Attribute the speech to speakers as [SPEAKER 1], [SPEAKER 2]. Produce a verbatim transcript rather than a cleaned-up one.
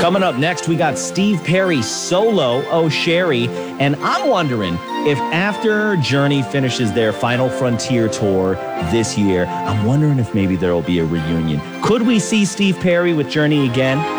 [SPEAKER 1] Coming up next, we got Steve Perry solo, Oh Sherry. And I'm wondering if after Journey finishes their Final Frontier tour this year, I'm wondering if maybe there will be a reunion. Could we see Steve Perry with Journey again?